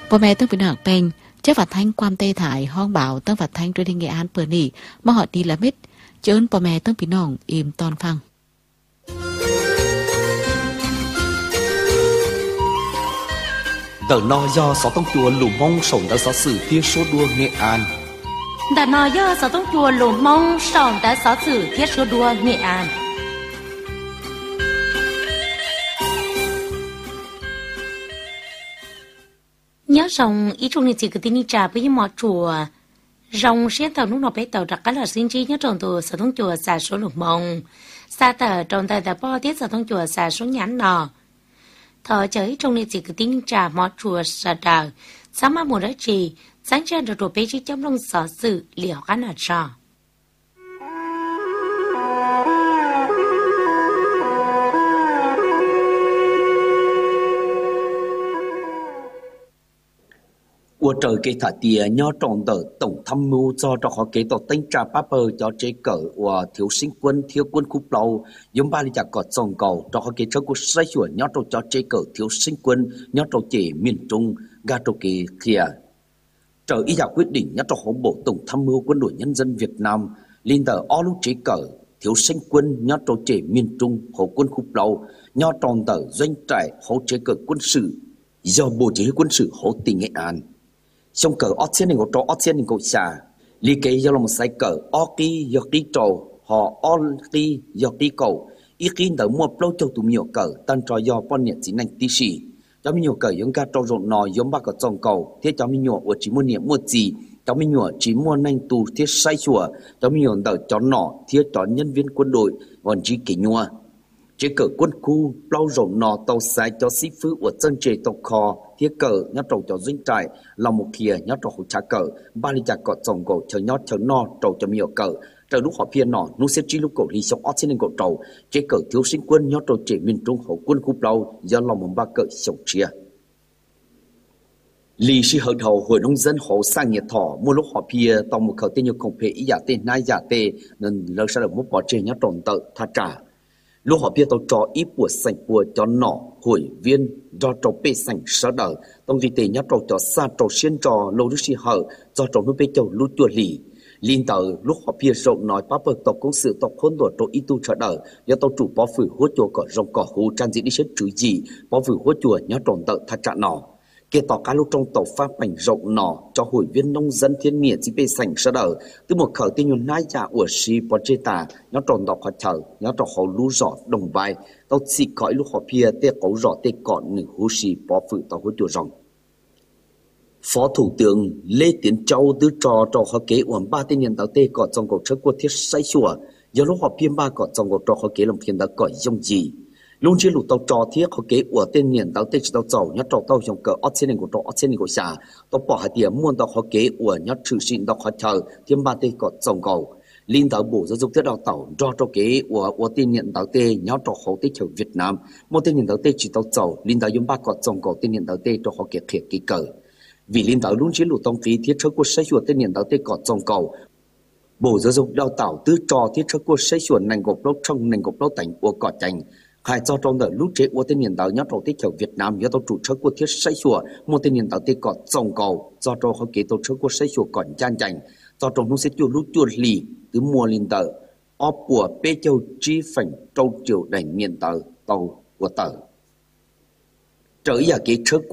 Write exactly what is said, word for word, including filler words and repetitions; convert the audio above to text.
พ่อแม่ต้องเป็นหนักเป็นเจ้าฝัดทั้งความเตะถ่ายห้องเบาต้องฝัดทั้งด้วยเงานเปิดนี่มาหอดดีละมิดเจิ้นพ่อแม่ต้องพี่น้องอิ่มตอนฟัง Tờ no do sáu tông chùa lù mông sổng đã sáu sử thiết số đua Nghệ An. Tờ no do sáu tông chùa lù mông sổng đã sáu sử thiết số đua Nghệ An. Nhớ rằng ý trong này chỉ có tin trả với mọi chùa rong xuyên tàu lúc nào bé tàu đặc cá là xin chi nhớ trong tù sáu tông chùa xả số lù mông xa tờ trong tờ tờ bao tiết sáu tông chùa xả số nhãn nọ thở chơi trong này chỉ có tin trả mọi chùa sợ đờ sáng mai mùa đó chỉ sáng trên được đồ bé chỉ chấm lông sở sự liệu cá nợ trò Ủa trời cái thả tìa nhó tròn tờ tổng tham mưu cho cho họ kế tổ tính trả bắp bờ cho chế cỡ và thiếu sinh quân thiếu quân khúc lâu giống ba lý chả có tròn cầu cho họ kế cho cuộc sai sửa nhó trâu cho chế cỡ thiếu sinh quân nhó trâu chế miền trung ga trâu kế kia trời ý giả quyết định nhó trâu họ bộ tổng tham mưu quân đội nhân dân Việt Nam liên tờ o lúc chế cỡ thiếu sinh quân nhó trâu chế miền trung hộ quân khúc lâu nhó tròn tờ doanh trại hỗ chế cỡ quân sự do bộ chỉ huy quân sự hỗ tỉnh Nghệ An trong cờ ớt xên này có trò ớt xên này có xà lý kế do là một sai cờ ớt kỳ do kỳ trò họ ớt kỳ do kỳ cầu ý kỳ đỡ mua lâu cho tụi nhiều cờ tan trò do bọn nhiệt chỉ nành tí xì cho mình nhiều cờ giống ca trò rộn nò giống ba cờ tròn cầu thế cho mình nhiều ở chỉ mua niệm mua gì cho mình nhiều chỉ mua nành tù thế sai chùa cho mình nhiều đỡ cho nọ thế cho nhân viên quân đội còn chỉ kỹ nhua chế cờ quân khu lâu rộn nò tàu sai cho sĩ phứ của chân chế tàu kho thiết cờ nhát trầu cho doanh trại lòng một kia nhát trầu trả cờ ba lý trả cọ trồng cổ chờ nhót chờ no trầu cho nhiều cờ chờ lúc họ phiền nọ nu sẽ chi lúc cổ lý sống ót trên cổ trầu chế cờ thiếu sinh quân nhát trầu chế miền trung hậu quân khu lâu do lòng một ba cờ sống chia lý sĩ hậu đầu hội nông dân hậu sang nhiệt thọ mua lúc họ phiền tàu một khẩu tên nhiều công phê ý giả tên nai giả tê nên lỡ sao được một bỏ chế nhát trầu tự tha trả lúc họ biết tao cho ít bùa sành bùa cho nọ hội viên do trâu bê sành sợ đỡ tông gì tề nhát trâu cho xa trâu xiên trò lâu lúc xì hở do trâu nó bê châu lúc chùa lì liên tờ lúc họ biết rộng nói bác bậc tộc công sự tộc khôn đuổi trâu ít tu sợ đỡ do tao chủ bó phử hốt chùa cỏ rồng cỏ hú trang dị đi xét chữ gì bó phử hốt chùa nhát trâu tợ thà trả nọ kể tỏ cá lúc trong tàu pha bảnh rộng nọ cho hội viên nông dân thiên nghĩa chỉ bê sành sợ đỡ từ một khởi tiên nhuận nai giả của si bó chê tà nhát trâu đọc họ chờ nhát trâu họ lú rõ đồng vai tao chỉ cõi lúc họ bia tê cấu rõ tê cọn nửa hú si bó phử tao hốt chùa rồng Phó Thủ tướng Lê Tiến Châu tư trò trò họ kế uổng ba tên nhân tàu tê cọ trong cổ trách của thiết say chùa do lúc họ biên ba cọ trong cổ trò họ kế lòng thiên đã cõi dông gì luôn chỉ lũ tàu trò thiết họ kế của tên nhân tàu tê chỉ tàu giàu nhát trò tàu trong cờ ớt xên của trò ớt xên của xà tàu bỏ hạt tiền muôn tàu họ kế của nhát trừ xin tàu họ chờ thêm ba tê cọ trong cầu liên tàu bộ giáo dục tiếp đào tàu do trò kế của của tên nhân tàu tê nhát trò họ tê chờ Việt Nam một tên nhân tàu tê chỉ tàu giàu liên tàu dùng ba cọ trong cầu tên nhân tàu tê cho họ kế thiệt kỳ cờ vì liên tàu luôn chỉ lũ tông phí thiết trước của xây chuột tên nhân tàu tê cọ trong cầu bộ giáo dục đào tạo tư trò thiết trước của xây chuột nành gộp lốc trong nành gộp lốc tỉnh của cọ chành hai cho trong đợt lúc chế của tên nhân tàu nhát trò tê chờ Việt Nam do tàu chủ trước của thiết xây chuột một tên nhân tàu tê cọ trong cầu do trò họ kế tàu trước của xây chuột còn chan chành do trong lúc xây chuột lúc chuột lì từ mùa liên tàu ở của bê châu chi phảnh trâu triều đành miền tàu tàu của tàu trở giả kế trước